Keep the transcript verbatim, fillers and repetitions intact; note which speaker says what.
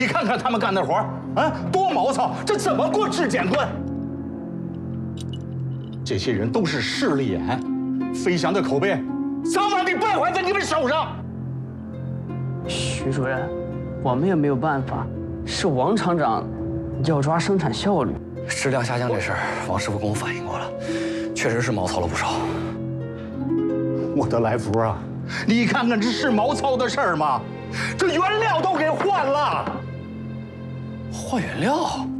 Speaker 1: 你看看他们干的活啊，多毛糙！这怎么过质检关？这些人都是势利眼，飞翔的口碑早晚得败坏在你们手上。
Speaker 2: 徐主任，我们也没有办法，是王厂长要抓生产效率。
Speaker 3: 质量下降这事儿，王师傅跟我反映过了，确实是毛糙了不少。
Speaker 1: 我的来福啊，你看看这是毛糙的事儿吗？这原料都给换了。
Speaker 3: 换原料？